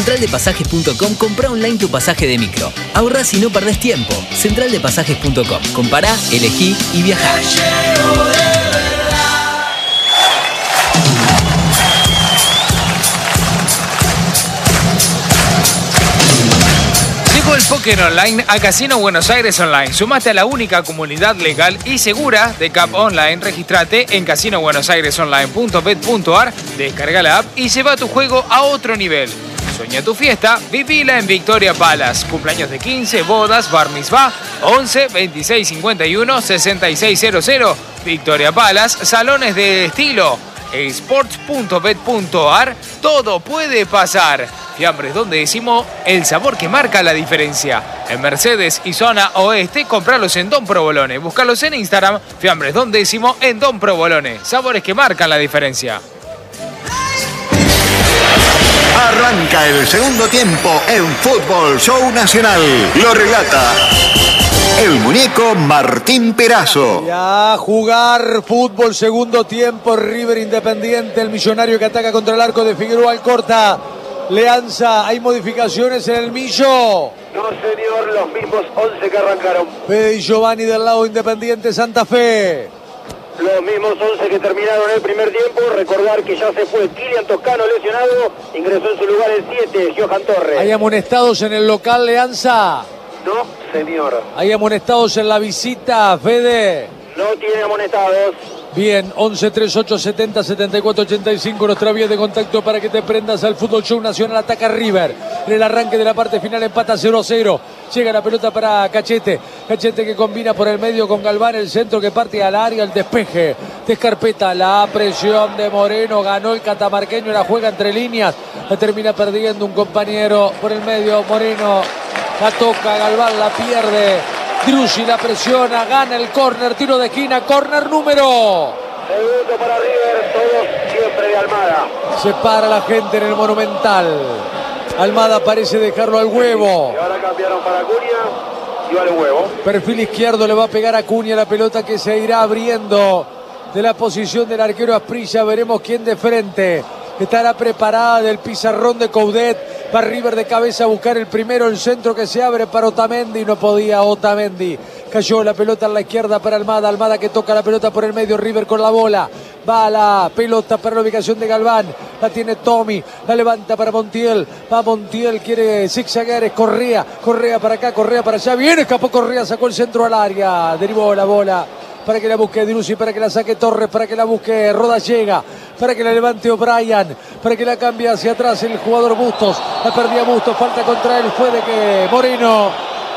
centraldepasajes.com, comprá online tu pasaje de micro. Ahorrás y no perdés tiempo. Centraldepasajes.com. Compará, elegí y viajá. Llegó el póker online a Casino Buenos Aires Online. Sumate a la única comunidad legal y segura de CAP Online. Registrate en casinobuenosairesonline.bet.ar, descarga la app y lleva tu juego a otro nivel. Sueña tu fiesta, vivila en Victoria Palace. Cumpleaños de 15, bodas, bar mitzvah, 11 26 51 6600. Victoria Palace, salones de estilo. Sports.bet.ar, todo puede pasar. Fiambres Don Décimo, el sabor que marca la diferencia. En Mercedes y zona oeste, compralos en Don Provolone. Búscalos en Instagram, Fiambres Don Décimo en Don Provolone. Sabores que marcan la diferencia. Arranca el segundo tiempo en Fútbol Show Nacional. Lo relata el muñeco Martín Perazo. Ya jugar fútbol, segundo tiempo, River Independiente, el millonario que ataca contra el arco de Figueroa Alcorta. Leanza, ¿hay modificaciones en el Millo? No, señor, los mismos 11 que arrancaron. Fede y Giovanni del lado Independiente Santa Fe. Los mismos 11 que terminaron el primer tiempo. Recordar que ya se fue Kilian Toscano lesionado. Ingresó en su lugar el 7, Johan Torres. ¿Hay amonestados en el local, Leanza? No, señor. ¿Hay amonestados en la visita, Fede? No tiene amonestados. Bien, 11 38 70 74 85, nuestra vía de contacto para que te prendas al Fútbol Show Nacional. Ataca River. En el arranque de la parte final empata 0-0. Llega la pelota para Cachete. Cachete que combina por el medio con Galván. El centro que parte al área. El despeje de Escarpeta. La presión de Moreno. Ganó el catamarqueño. La juega entre líneas. La termina perdiendo un compañero por el medio. Moreno la toca. Galván la pierde. Driussi la presiona, gana el córner, tiro de esquina, córner número. Segundo para River, todos siempre de Almada. Se para la gente en el Monumental. Almada parece dejarlo al huevo. Y ahora cambiaron para Acuña y va al huevo. Perfil izquierdo le va a pegar a Acuña la pelota que se irá abriendo de la posición del arquero Asprilla. Veremos quién de frente. Estará preparada del pizarrón de Coudet. Va River de cabeza a buscar el primero, el centro que se abre para Otamendi, no podía Otamendi. Cayó la pelota en la izquierda para Almada, Almada que toca la pelota por el medio, River con la bola. Va la pelota para la ubicación de Galván, la tiene Tommy, la levanta para Montiel. Va Montiel, quiere zigzaguear, es Correa, Correa para acá, Correa para allá. Bien, escapó Correa, sacó el centro al área, derivó la bola. Para que la busque Driussi, para que la saque Torres, para que la busque Rodallega, para que la levante O'Brien, para que la cambie hacia atrás el jugador Bustos. La perdía Bustos, falta contra él, fue de que Moreno,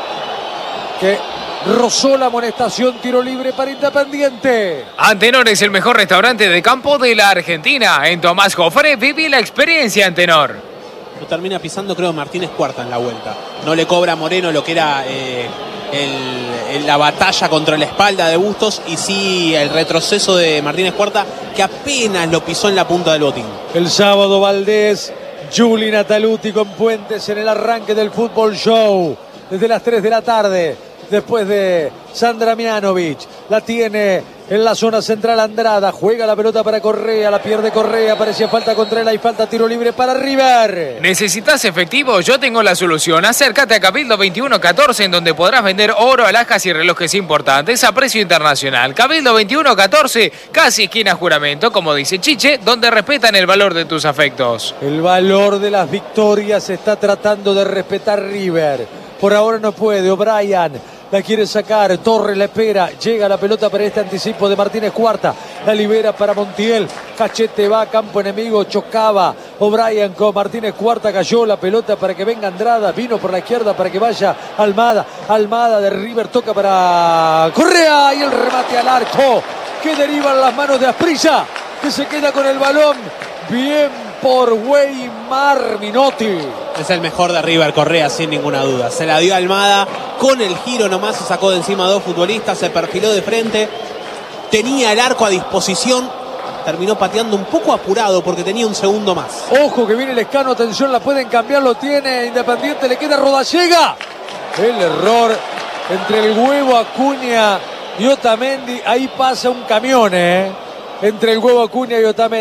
que rozó la amonestación, tiro libre para Independiente. Antenor es el mejor restaurante de campo de la Argentina. En Tomás Jofre viví la experiencia Antenor. Lo termina pisando, creo, Martínez Cuarta en la vuelta. No le cobra a Moreno lo que era la batalla contra la espalda de Bustos, y sí el retroceso de Martínez Cuarta, que apenas lo pisó en la punta del botín. El sábado Valdés, Juli Nataluti con Puentes en el arranque del Fútbol Show. Desde las 3 de la tarde, después de Sandra Mianovic. La tiene en la zona central Andrada. Juega la pelota para Correa, la pierde Correa. Parecía falta contra él, hay falta, tiro libre para River. ¿Necesitas efectivo? Yo tengo la solución. Acércate a Cabildo 2114, en donde podrás vender oro, alhajas y relojes importantes a precio internacional. Cabildo 2114, casi esquina Juramento, como dice Chiche, donde respetan el valor de tus afectos. El valor de las victorias está tratando de respetar River. Por ahora no puede, O'Brien la quiere sacar, Torres la espera, llega la pelota para este anticipo de Martínez Cuarta, la libera para Montiel, Cachete va a campo enemigo, chocaba O'Brien con Martínez Cuarta, cayó la pelota para que venga Andrada, vino por la izquierda para que vaya Almada, Almada de River toca para Correa y el remate al arco, que derivan las manos de Asprilla, que se queda con el balón, bien por Weimar Minotti. Es el mejor de River, Correa, sin ninguna duda. Se la dio a Almada, con el giro nomás se sacó de encima a dos futbolistas, se perfiló de frente, tenía el arco a disposición, terminó pateando un poco apurado porque tenía un segundo más. Ojo que viene el Escano, atención, la pueden cambiar, lo tiene Independiente, le queda Rodallega. El error entre el huevo Acuña y Otamendi, ahí pasa un camión, entre el huevo Acuña y Otamendi.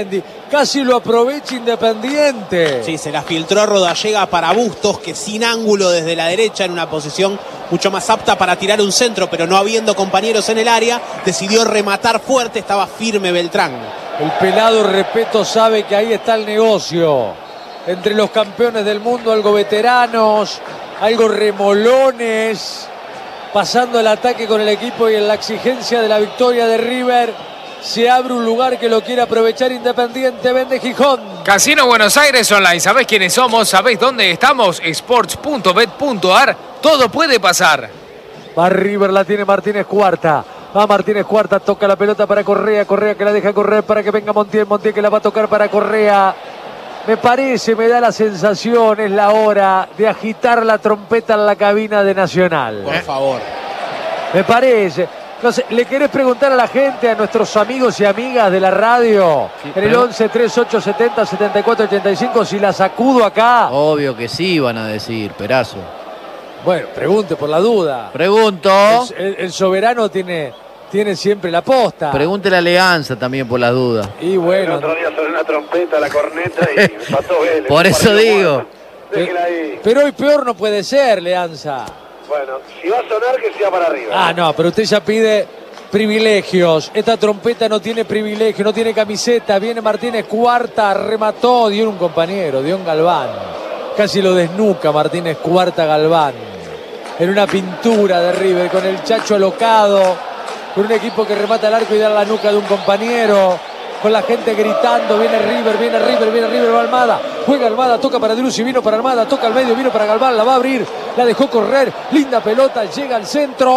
Casi lo aprovecha Independiente. Sí, se la filtró Rodallega para Bustos, que sin ángulo desde la derecha, en una posición mucho más apta para tirar un centro, pero no habiendo compañeros en el área, decidió rematar fuerte, estaba firme Beltrán. El pelado Repeto sabe que ahí está el negocio. Entre los campeones del mundo, algo veteranos, algo remolones, pasando el ataque con el equipo y en la exigencia de la victoria de River. Se abre un lugar que lo quiere aprovechar Independiente, vende Gijón. Casino Buenos Aires Online. ¿Sabés quiénes somos? ¿Sabés dónde estamos? Sports.bet.ar. Todo puede pasar. Va River, la tiene Martínez Cuarta. Va Martínez Cuarta, toca la pelota para Correa. Correa que la deja correr para que venga Montiel. Montiel que la va a tocar para Correa. Me parece, me da la sensación, es la hora de agitar la trompeta en la cabina de Nacional. Por favor. Me parece. No sé, ¿le querés preguntar a la gente, a nuestros amigos y amigas de la radio, sí, en el 11 38 70 74 85, si la sacudo acá? Obvio que sí, van a decir, Perazo. Bueno, pregunte por la duda. Pregunto. El soberano tiene siempre la posta. Pregúntele a Alianza también por las dudas. Y bueno. El otro día sonó una trompeta, la corneta y empató Vélez. Por eso digo. Déjela ahí. Pero hoy peor no puede ser, Leanza. Bueno, si va a sonar, que sea para arriba. Ah, no, pero usted ya pide privilegios. Esta trompeta no tiene privilegio, no tiene camiseta. Viene Martínez Cuarta, remató, dio un compañero, dio un Galván. Casi lo desnuca Martínez Cuarta Galván. En una pintura de River, con el Chacho alocado, con un equipo que remata el arco y da la nuca de un compañero. Con la gente gritando, viene River, va Almada, juega Almada, toca para Driussi, vino para Almada, toca al medio, vino para Galván, la va a abrir, la dejó correr, linda pelota, llega al centro.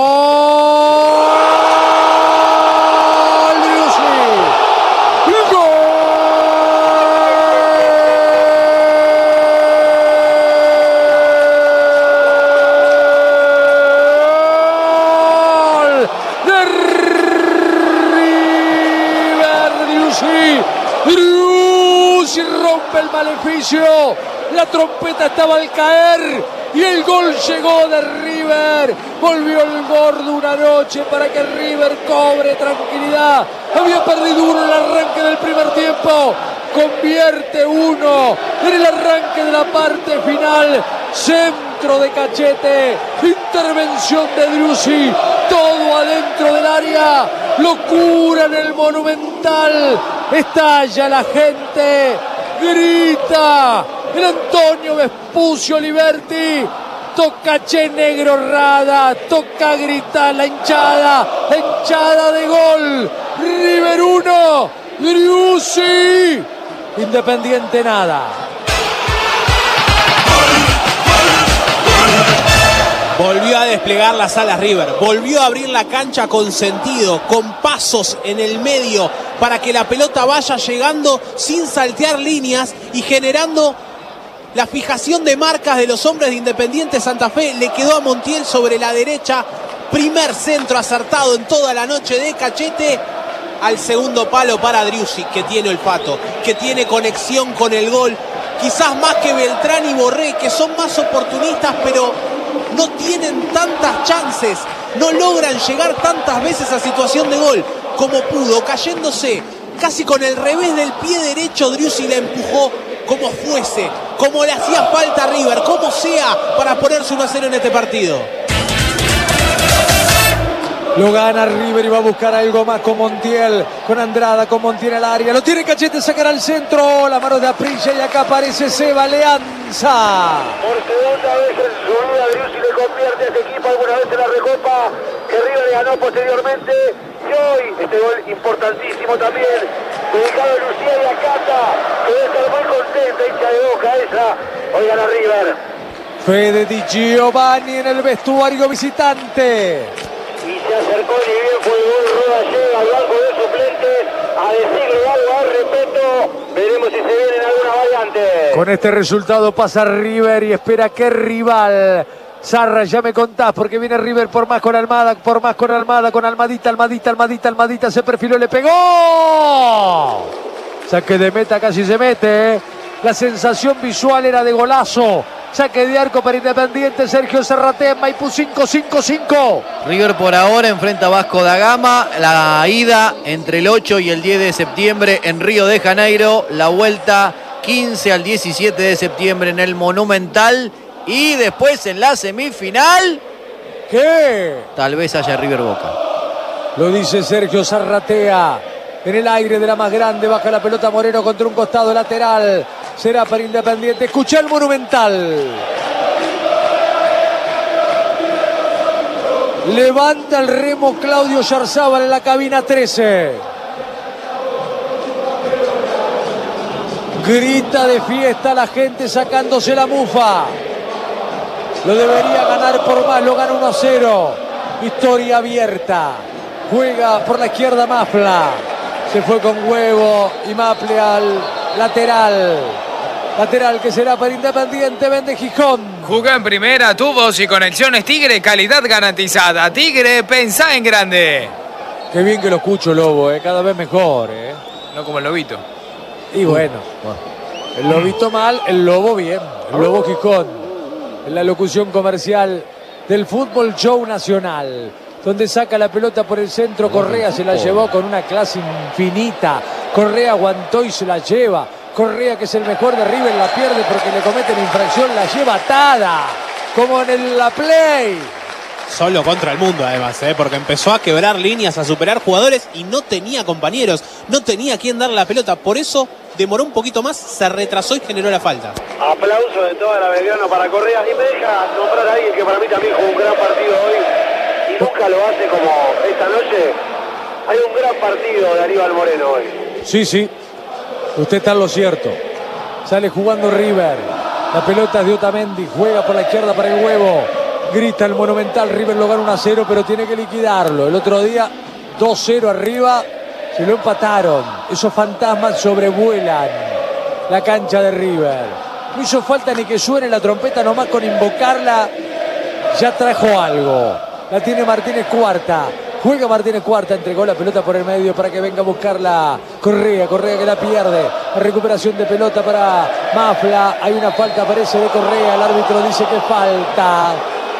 Driussi, ¡gol! Driussi rompe el maleficio. La trompeta estaba al caer y el gol llegó de River. Volvió el gordo una noche para que River cobre tranquilidad. Había perdido uno en el arranque del primer tiempo. Convierte uno en el arranque de la parte final. Centro de Cachete, intervención de Driussi, todo adentro del área, locura en el Monumental, estalla la gente, grita el Antonio Vespucio Liberti, toca Che Negro Rada, toca gritar la hinchada de gol, River 1, Driussi, Independiente nada. Volvió a desplegar las alas River, volvió a abrir la cancha con sentido, con pasos en el medio para que la pelota vaya llegando sin saltear líneas y generando la fijación de marcas de los hombres de Independiente Santa Fe. Le quedó a Montiel sobre la derecha, primer centro acertado en toda la noche de Cachete, al segundo palo para Driussi, que tiene olfato, que tiene conexión con el gol, quizás más que Beltrán y Borré, que son más oportunistas, pero no tienen tantas chances, no logran llegar tantas veces a situación de gol como pudo, cayéndose casi con el revés del pie derecho. Driussi la empujó como fuese, como le hacía falta a River, como sea, para ponerse 1-0 en este partido. Lo gana River y va a buscar algo más con Montiel, con Andrada, con Montiel al área. Lo tiene Cachete, sacará al centro, la mano de Aprilla y acá aparece Seba Leanza. Por segunda vez en su vida Driussi le convierte a este equipo alguna vez en la Recopa que River le ganó posteriormente. Y hoy este gol importantísimo también, dedicado a Lucía y a Cata, que debe estar muy contenta, hincha de Boca esa. Hoy gana River. Fede Di Giovanni en el vestuario visitante. Y se acercó ni bien fue el gol. Roda llega al banco de suplentes a decirle algo al Repeto. Veremos si se vienen alguna variante. Con este resultado pasa River y espera que rival. Zarra, ya me contás, porque viene River por más con Almada, con Almadita, se perfiló, le pegó. Saque de meta, casi se mete. La sensación visual era de golazo. Saque de arco para Independiente. Sergio Zarratea en Maipú 5-5-5. River por ahora enfrenta a Vasco da Gama. La ida entre el 8 y el 10 de septiembre en Río de Janeiro. La vuelta 15 al 17 de septiembre en el Monumental. Y después en la semifinal, ¿qué? tal vez haya River Boca. Lo dice Sergio Zarratea. En el aire de la más grande, baja la pelota Moreno contra un costado lateral. Será para Independiente. Escucha el Monumental. Levanta el remo Claudio Yarzábal en la cabina 13. Grita de fiesta la gente sacándose la mufa. Lo debería ganar por más, lo gana 1-0. Historia abierta. Juega por la izquierda Mafla. Se fue con Huevo y Maple al lateral. Lateral que será para Independiente, vende Gijón. Jugá en primera, tubos y conexiones Tigre, calidad garantizada. Tigre, pensá en grande. Qué bien que lo escucho, Lobo, cada vez mejor. No como el Lobito. Y bueno, el Lobito mal, el Lobo bien. El Lobo Gijón. En la locución comercial del Fútbol Show Nacional, donde saca la pelota por el centro. Correa se la llevó con una clase infinita. Correa aguantó y se la lleva. Correa, que es el mejor de River, la pierde porque le cometen infracción, la lleva atada, como en la Play. Solo contra el mundo además, porque empezó a quebrar líneas, a superar jugadores y no tenía compañeros, no tenía a quién darle la pelota, por eso demoró un poquito más, se retrasó y generó la falta. Aplauso de toda la Belgrano para Correa, y me deja nombrar a alguien que para mí también jugó un gran partido hoy y nunca lo hace como esta noche. Hay un gran partido de Aníbal Moreno hoy. Sí, usted está en lo cierto. Sale jugando River, la pelota es de Otamendi, juega por la izquierda para el Huevo. Grita el Monumental, River lo gana 1-0, pero tiene que liquidarlo. El otro día 2-0 arriba, se lo empataron. Esos fantasmas sobrevuelan la cancha de River. No hizo falta ni que suene la trompeta, nomás con invocarla ya trajo algo. La tiene Martínez Cuarta. Juega Martínez Cuarta, entregó la pelota por el medio para que venga a buscarla Correa que la pierde. La recuperación de pelota para Mafla. Hay una falta, parece, de Correa. El árbitro dice que falta.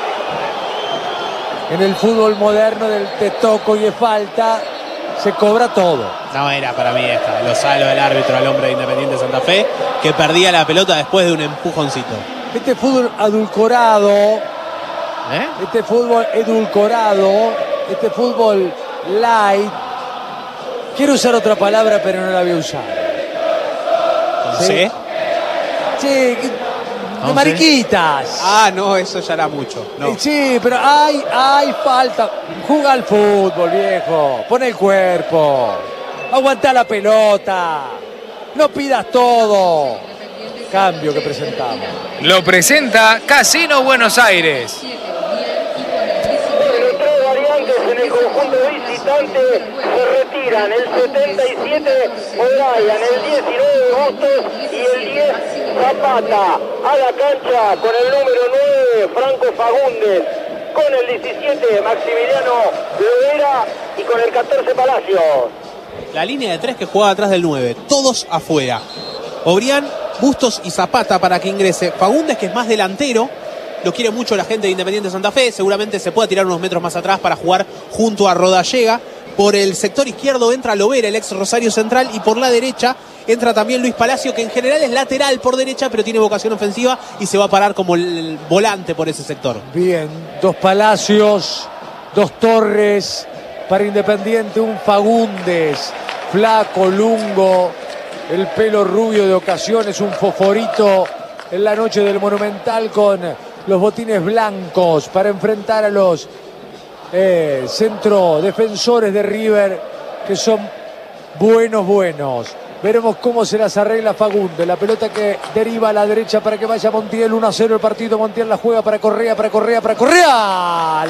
En el fútbol moderno del te toco y es falta, se cobra todo. No era para mí esta. Lo salvo del árbitro al hombre de Independiente Santa Fe, que perdía la pelota después de un empujoncito. Este fútbol edulcorado, este fútbol edulcorado, este fútbol light. Quiero usar otra palabra, pero no la voy a usar. ¿Con C? Sí, de mariquitas. Ah, no, eso ya era mucho. No. Sí, pero hay falta. Juega al fútbol, viejo. Pon el cuerpo. Aguanta la pelota. No pidas todo. Cambio que presentamos. Lo presenta Casino Buenos Aires. Bueno, tres variantes en el conjunto visitante se retiran. El 77 O'Brien, el 19 Bustos y el 10 Zapata. A la cancha con el número 9 Franco Fagundes, con el 17 Maximiliano Lovera y con el 14 Palacios. La línea de tres que juega atrás del 9, todos afuera. O'Brien, Bustos y Zapata para que ingrese. Fagundes, que es más delantero, lo quiere mucho la gente de Independiente Santa Fe, seguramente se pueda tirar unos metros más atrás para jugar junto a Rodallega. Por el sector izquierdo entra Lovera, el ex Rosario Central, y por la derecha entra también Luis Palacio, que en general es lateral por derecha, pero tiene vocación ofensiva y se va a parar como el volante por ese sector. Bien, dos Palacios, dos Torres para Independiente, un Fagundes, flaco, lungo, el pelo rubio de ocasiones, un fosforito en la noche del Monumental con los botines blancos para enfrentar a los centro defensores de River, que son buenos. Veremos cómo se las arregla Fagundes. La pelota que deriva a la derecha para que vaya Montiel. 1-0 el partido. Montiel la juega para Correa.